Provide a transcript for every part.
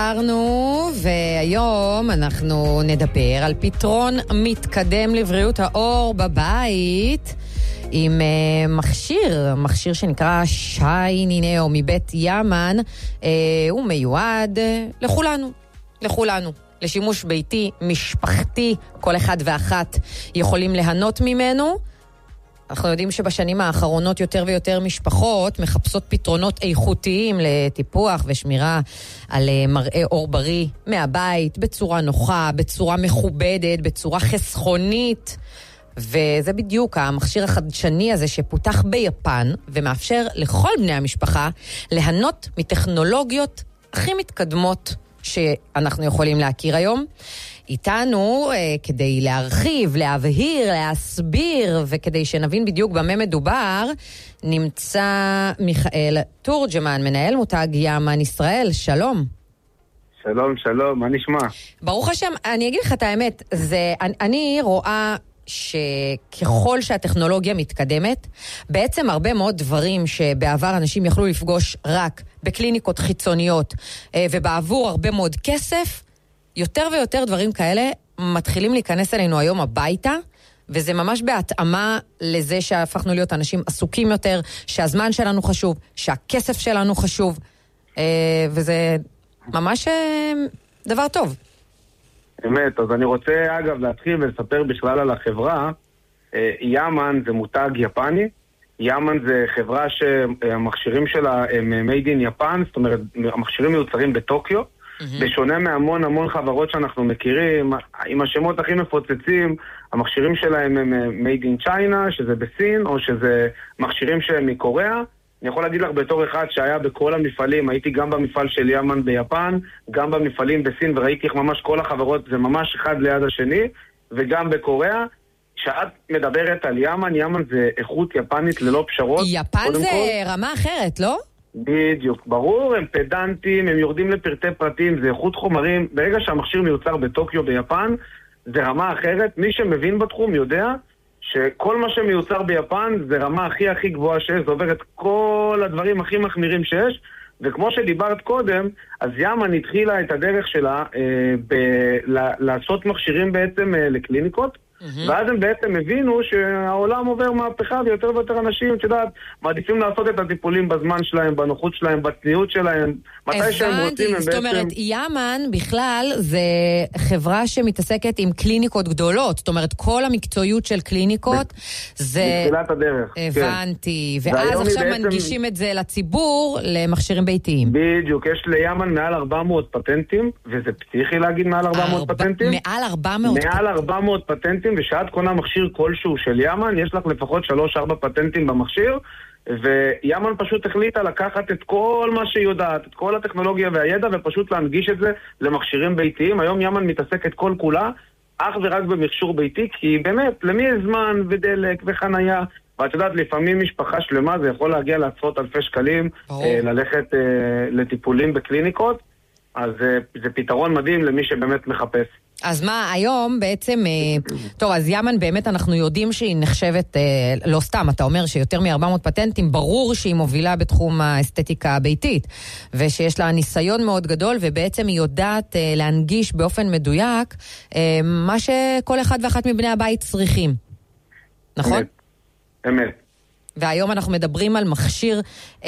והיום אנחנו נדבר על פתרון מתקדם לבריאות העור בבית עם מכשיר שנקרא שייני נאו מבית ימן. הוא מיועד לכולנו, לשימוש ביתי, משפחתי, כל אחד ואחת יכולים ליהנות ממנו. אנחנו יודעים שבשנים האחרונות יותר ויותר משפחות מחפשות פתרונות איכותיים לטיפוח ושמירה על מראה עור בריא מהבית, בצורה נוחה, בצורה מכובדת, בצורה חסכונית. וזה בדיוק המכשיר החדשני הזה שפותח ביפן ומאפשר לכל בני המשפחה ליהנות מטכנולוגיות הכי מתקדמות שאנחנו יכולים להכיר היום. איתנו כדי להרחיב, להבהיר, להסביר, וכדי שנבין בדיוק במה מדובר, נמצא מיכאל תורג'מן, מנהל מותג ימן ישראל. שלום. שלום, מה נשמע? ברוך השם, אני אגיד לך את האמת, אני רואה שככל שהטכנולוגיה מתקדמת, בעצם הרבה מאוד דברים שבעבר אנשים יכלו לפגוש רק בקליניקות חיצוניות, ובעבור הרבה מאוד כסף, יותר ויותר דברים כאלה מתחילים להיכנס אלינו היום הביתה, וזה ממש בהתאמה לזה שהפכנו להיות אנשים עסוקים יותר, שהזמן שלנו חשוב, שהכסף שלנו חשוב, וזה ממש דבר טוב. אמת, אז אני רוצה אגב להתחיל ולספר בכלל על החברה. ימן זה מותג יפני. ימן זה חברה שהמכשירים שלה הם made in יפן, זאת אומרת המכשירים מיוצרים בטוקיו. בשונה מהמון חברות שאנחנו מכירים, עם השמות הכי מפוצצים, המכשירים שלהם הם made in China, שזה בסין, או שזה מכשירים שהם מקוריאה. אני יכול להגיד לך בתור אחד שהיה בכל המפעלים, הייתי גם במפעל של ימן ביפן, גם במפעלים בסין, וראיתי איך ממש כל החברות זה ממש אחד ליד השני, וגם בקוריאה. כשאת מדברת על ימן זה איכות יפנית ללא פשרות. יפן זה רמה אחרת, לא? בדיוק, ברור, הם פדנטים, הם יורדים לפרטי פרטים, זה איכות חומרים. ברגע שהמכשיר מיוצר בטוקיו ביפן, זה רמה אחרת. מי שמבין בתחום יודע שכל מה שמיוצר ביפן זה רמה הכי גבוהה שיש, זה עובר את כל הדברים הכי מחמירים שיש, וכמו שדיברת קודם, אז ימן התחילה את הדרך שלה לעשות מכשירים בעצם לקליניקות, ואז הם בעצם הבינו שהעולם עובר מהפכה, ויותר ויותר אנשים, שדעת, מעדיפים לעשות את הטיפולים בזמן שלהם, בנוחות שלהם, בצניעות שלהם, מתי שהם רוצים. זאת אומרת, ימן בכלל זה חברה שמתעסקת עם קליניקות גדולות, זאת אומרת, כל המקצועיות של קליניקות זה... מתחילת הדרך. הבנתי, ואז עכשיו מנגישים את זה לציבור למכשירים ביתיים. בדיוק, יש לימן מעל 400 פטנטים, וזה פתיחי להגיד מעל 400 פטנטים. מעל 400? מעל 400 פטנטים, ושאת קונה מכשיר כלשהו של ימן, יש לך לפחות 3-4 פטנטים במכשיר, וימן פשוט החליטה לקחת את כל מה שהיא יודעת, את כל הטכנולוגיה והידע, ופשוט להנגיש את זה למכשירים ביתיים. היום ימן מתעסקת כל כולה, אך ורק במכשור ביתי, כי באמת, למי יש זמן ודלק וחנייה, ואת יודעת, לפעמים משפחה שלמה זה יכול להגיע לעשרות אלפי שקלים, ללכת לטיפולים בקליניקות, אז זה פתרון מדהים למי שבאמת מחפש. אז מה, היום בעצם, טוב, אז ימן באמת אנחנו יודעים שהיא נחשבת, לא סתם, אתה אומר שיותר מ-400 פטנטים, ברור שהיא מובילה בתחום האסתטיקה הביתית, ושיש לה ניסיון מאוד גדול, ובעצם היא יודעת להנגיש באופן מדויק, מה שכל אחד ואחת מבני הבית צריכים. נכון? אמת. והיום אנחנו מדברים על מכשיר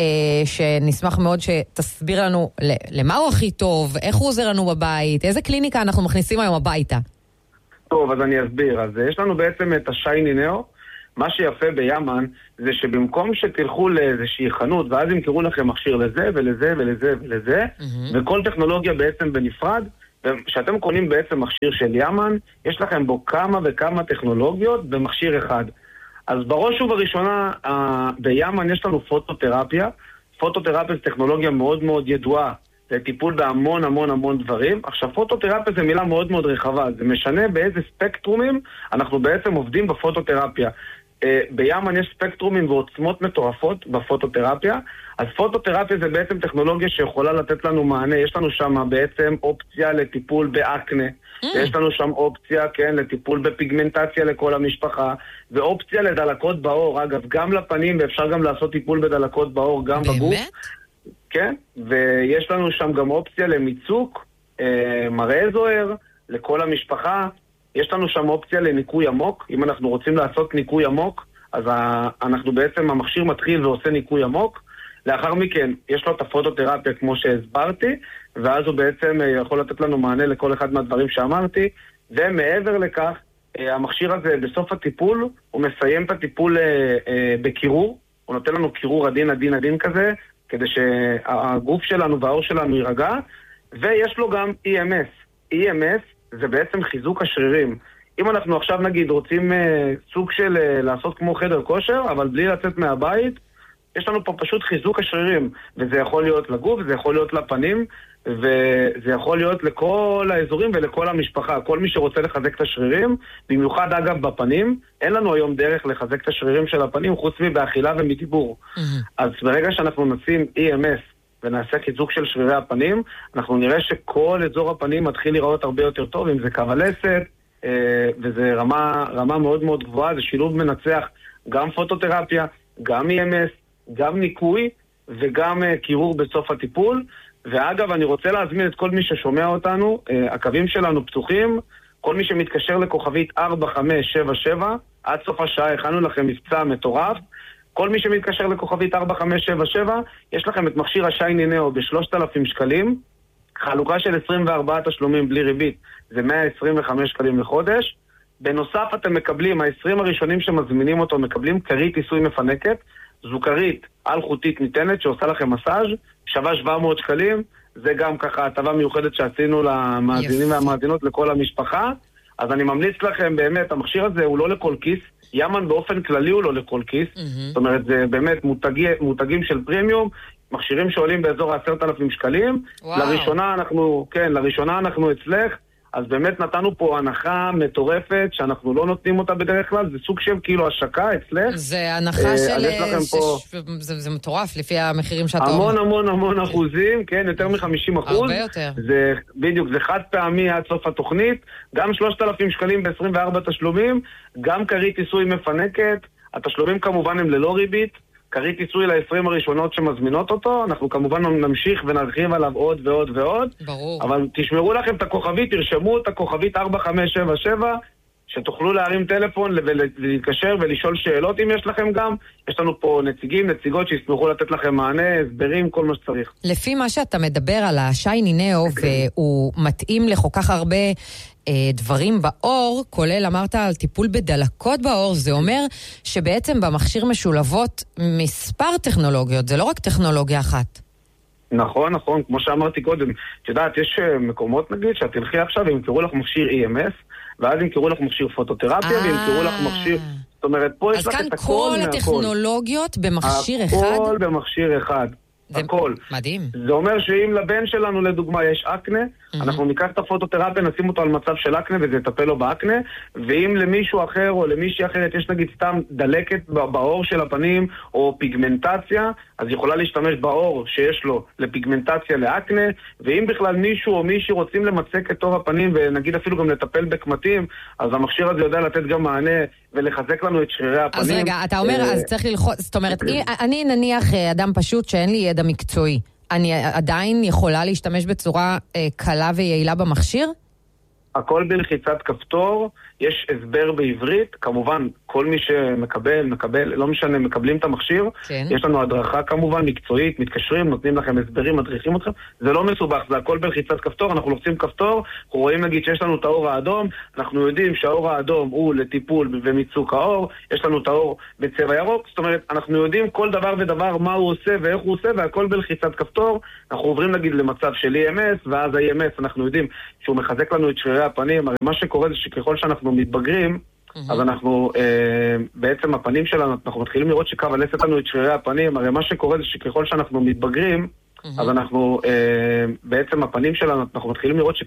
שנשמח מאוד שתסביר לנו למה הוא הכי טוב, איך הוא עוזר לנו בבית, איזה קליניקה אנחנו מכניסים היום הביתה. טוב, אז אני אסביר. אז יש לנו בעצם את השייני נאו. מה שיפה בימן זה שבמקום שתלכו לאיזושהי חנות ואז ימכרו לכם מכשיר לזה ולזה ולזה ולזה, וכל טכנולוגיה בעצם בנפרד, כשאתם קונים בעצם מכשיר של ימן, יש לכם בו כמה וכמה טכנולוגיות במכשיר אחד. אז בראש ובראשונה, בימן יש לנו פוטותרפיה. פוטותרפיה זה טכנולוגיה מאוד מאוד ידועה, זה טיפול בהמון דברים. עכשיו, פוטותרפיה זה מילה מאוד מאוד רחבה, זה משנה באיזה ספקטרומים אנחנו בעצם עובדים בפוטותרפיה. בימן יש ספקטרומים ועוצמות מטורפות בפוטותרפיה, אז פוטותרפיה זה בעצם טכנולוגיה שיכולה לתת לנו מענה. יש לנו שם בעצם אופציה לטיפול באקנה, יש לנו שם אופציה, כן, לטיפול בפיגמנטציה לכל המשפחה, ואופציה לדלקות בעור, אגב, גם לפנים, ואפשר גם לעשות טיפול בדלקות בעור, גם בגוף. כן, ויש לנו שם גם אופציה למיצוק, מראה זוהר, לכל המשפחה. יש לנו שם אופציה לניקוי עמוק. אם אנחנו רוצים לעשות ניקוי עמוק, אז אנחנו בעצם, המכשיר מתחיל ועושה ניקוי עמוק. לאחר מכן, יש לו את הפוטותרפיה כמו שהסברתי, ואז הוא בעצם יכול לתת לנו מענה לכל אחד מהדברים שאמרתי. ומעבר לכך, המכשיר הזה בסוף הטיפול, הוא מסיים את הטיפול בקירור. הוא נותן לנו קירור עדין כזה, כדי שהגוף שלנו והאור שלנו יירגע. ויש לו גם EMS. EMS זה בעצם חיזוק השרירים. אם אנחנו עכשיו נגיד רוצים סוג של לעשות כמו חדר כושר, אבל בלי לצאת מהבית, יש לנו פה פשוט חיזוק השרירים. וזה יכול להיות לגוף, זה יכול להיות לפנים, וזה יכול להיות לכל האזורים ולכל המשפחה. כל מי שרוצה לחזק את השרירים, במיוחד אגב בפנים, אין לנו היום דרך לחזק את השרירים של הפנים, חוץ מבאכילה ומדיבור. אז ברגע שאנחנו נשים EMS, ונעשה חיזוק של שרירי הפנים, אנחנו נראה שכל אזור הפנים מתחיל לראות הרבה יותר טוב, אם זה קו הלסת, וזה רמה מאוד מאוד גבוהה, זה שילוב מנצח גם פוטותרפיה, גם EMS, גם ניקוי, וגם קירור בסוף הטיפול. ואגב, אני רוצה להזמין את כל מי ששומע אותנו, הקווים שלנו פתוחים, כל מי שמתקשר לכוכבית 4577, עד סוף השעה הכנו לכם מבצע מטורף, כל מי שמתקשר לכוכבית 4577, יש לכם את מכשיר השייני נאו ב-3,000 שקלים, חלוקה של 24 תשלומים בלי ריבית, זה 125 שקלים לחודש. בנוסף אתם מקבלים, ה-20 הראשונים שמזמינים אותו, מקבלים כרית עיסוי מפנקת, זו כרית על-חוטית ניתנת שעושה לכם מסאז', שווה 700 שקלים, זה גם ככה הטבה מיוחדת שעשינו למאזינים והמאזינות לכל המשפחה. אז אני ממליץ לכם באמת, המכשיר הזה הוא לא לכל כיס, ימן באופן כללי הוא לא לכל כיס, זאת אומרת זה באמת מותגים של פרימיום, מכשירים שעולים באזור 10,000 שקלים, לראשונה אנחנו אצלך, אז באמת נתנו פה הנחה מטורפת שאנחנו לא נותנים אותה בדרך כלל, זה סוג של כאילו השקה אצלך. זה הנחה זה מטורף לפי המחירים שאתה אומר. המון אחוזים, כן, יותר מ-50%. הרבה יותר. זה בדיוק, זה חד פעמי עד סוף התוכנית, גם 3,000 שקלים ב-24 תשלומים, גם כרית עיסוי מפנקת, התשלומים כמובן הם ללא ריבית, כרית עיסוי ל-20 הראשונות שמזמינות אותו, אנחנו כמובן נמשיך ונרחיב עליו עוד ועוד ועוד. ברור. אבל תשמרו לכם את הכוכבית, תרשמו את הכוכבית 4577, שתוכלו להרים טלפון ולהתקשר ולשאול שאלות אם יש לכם גם. יש לנו פה נציגות שישמחו לתת לכם מענה, הסברים, כל מה שצריך. לפי מה שאתה מדבר על השייני נאו, והוא מתאים לכל כך הרבה דברים באור, כולל אמרת על טיפול בדלקות באור, זה אומר שבעצם במכשיר משולבות מספר טכנולוגיות, זה לא רק טכנולוגיה אחת. נכון, כמו שאמרתי קודם. את יודעת, יש מקומות נגיד שאת תלכי עכשיו וימכרו לך מכשיר EMS, ואז ימכרו לך מכשיר פוטותרפיה, וימכרו לך מכשיר... זאת אומרת, פה יש לך את הכל אז כאן כל הטכנולוגיות במכשיר אחד? הכל במכשיר אחד. הכל. מדהים. זה אומר שאם לבן שלנו לדוגמה יש אקנה, אנחנו ניקח את הפוטותרפיה, נשים אותו על מצב של אקנה וזה יטפל לו באקנה, ואם למישהו אחר או למישהי אחרת יש נגיד סתם דלקת בעור של הפנים או פיגמנטציה, אז יכולה להשתמש בעור שיש לו לפיגמנטציה לאקנה, ואם בכלל מישהו או מישהי רוצים למצק את עור הפנים ונגיד אפילו גם לטפל בקמטים, אז המכשיר הזה יודע לתת גם מענה ולחזק לנו את שרירי הפנים. אז רגע, אתה אומר, אז צריך ללחוץ, זאת אומרת, אני נניח אדם פשוט שאין לי ידע מקצועי, אני עדיין יכולה להשתמש בצורה קלה ויעילה במכשיר? הכל בלחיצת כפתור, יש הסבר בעברית, כמובן כל מי שמקבל, לא משנה, מקבלים את המכשיר, כן. יש לנו הדרכה כמובן מקצועית, מתקשרים, נותנים לכם הסברים, מדריכים אתכם, זה לא מסובך, זה הכל בלחיצת כפתור, אנחנו לוחצים כפתור, אנחנו רואים נגיד שיש לנו את האור האדום, אנחנו יודעים שהאור האדום הוא לטיפול ומיצוק האור, יש לנו את האור בצבע ירוק, זאת אומרת, אנחנו יודעים כל דבר ודבר מה הוא עושה ואיך הוא עושה, והכל בלחיצת כפתור, אנחנו עוברים נגיד למצב של EMS, ואז ה-EMS אנחנו יודעים שהוא מחזק לנו את שרירי הפנים, הרי מה שקורה זה שככל שאנחנו מתבגרים, אז אנחנו, בעצם הפנים שלנו, אנחנו מתחילים לראות שקו הלסת לנו את שרירי הפנים, הרי מה שקורה זה שככל שאנחנו מתבגרים, אז אנחנו, בעצם הפנים שלנו, אנחנו מתחילים לראות